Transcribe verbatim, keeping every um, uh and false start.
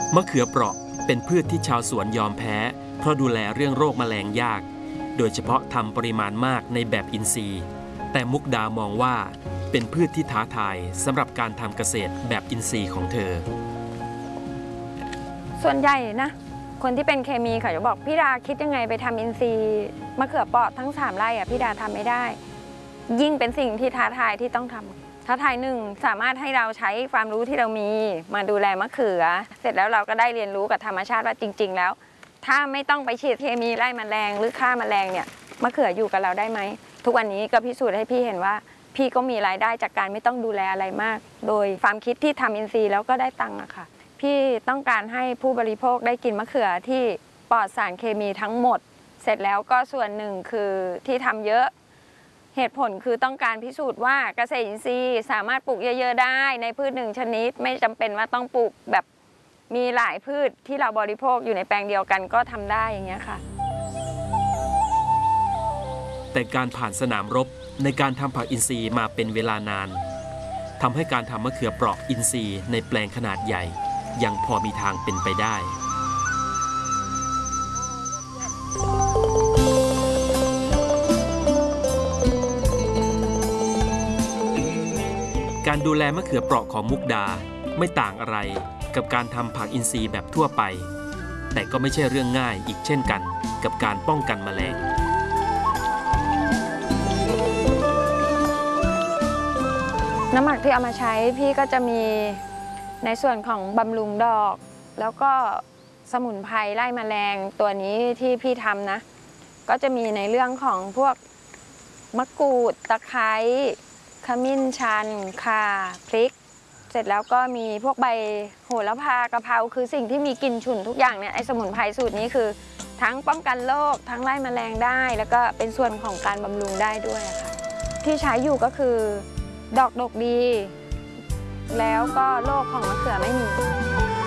มะเขือเปราะเป็นพืชที่ชาวสวนยอมแพ้เพราะดูแลเรื่องโรคแมลงยากโดยเฉพาะทำปริมาณมากในแบบอินทรีย์แต่มุกดามองว่าเป็นพืชที่ท้าทายสำหรับการทำเกษตรแบบอินทรีย์ของเธอส่วนใหญ่นะคนที่เป็นเคมีเขาจะบอกพี่ดาคิดยังไงไปทำอินทรีย์มะเขือเปราะทั้งสามไร่อ่ะพี่ดาทำไม่ได้ยิ่งเป็นสิ่งที่ท้าทายที่ต้องทำท้าทายหนึ่งสามารถให้เราใช้ความรู้ที่เรามีมาดูแลมะเขือเสร็จแล้วเราก็ได้เรียนรู้กับธรรมชาติว่าจริงๆแล้วถ้าไม่ต้องไปฉีดเคมีไล่แมลงหรือฆ่าแมลงเนี่ยมะเขืออยู่กับเราได้ไหมทุกวันนี้ก็พิสูจน์ให้พี่เห็นว่าพี่ก็มีรายได้จากการไม่ต้องดูแลอะไรมากโดยความคิดที่ทำอินทรีย์แล้วก็ได้ตังค์อะค่ะพี่ต้องการให้ผู้บริโภคได้กินมะเขือที่ปลอดสารเคมีทั้งหมดเสร็จแล้วก็ส่วนหนึ่งคือที่ทำเยอะเหตุผลคือต้องการพิสูจน์ว่าเกษตรอินทรีย์สามารถปลูกเยอะๆได้ในพืชหนึ่งชนิดไม่จำเป็นว่าต้องปลูกแบบมีหลายพืชที่เราบริโภคอยู่ในแปลงเดียวกันก็ทำได้อย่างเงี้ยค่ะแต่การผ่านสนามรบในการทำผักอินทรีย์มาเป็นเวลานานทำให้การทำมะเขือเปราะอินทรีย์ในแปลงขนาดใหญ่ยังพอมีทางเป็นไปได้การดูแลมะเขือเปราะของมุกดาไม่ต่างอะไรกับการทำผักอินทรีย์แบบทั่วไปแต่ก็ไม่ใช่เรื่องง่ายอีกเช่นกันกับการป้องกันแมลงน้ำหมักที่เอามาใช้พี่ก็จะมีในส่วนของบำรุงดอกแล้วก็สมุนไพรไล่แมลงตัวนี้ที่พี่ทำนะก็จะมีในเรื่องของพวกมะกรูดตะไคร้ขมิ้นชันข่าพริกเสร็จแล้วก็มีพวกใบโหระพากะเพราคือสิ่งที่มีกลิ่นฉุนทุกอย่างเนี่ยไอ้สมุนไพรสูตรนี้คือทั้งป้องกันโรคทั้งไล่แมลงได้แล้วก็เป็นส่วนของการบำรุงได้ด้วยค่ะที่ใช้อยู่ก็คือดอกดกดีแล้วก็โรคของมะเขือไม่มี